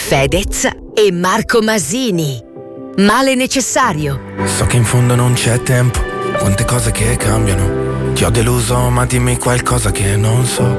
Fedez e Marco Masini. Male necessario. So che in fondo non c'è tempo, quante cose che cambiano. Ti ho deluso ma dimmi qualcosa che non so.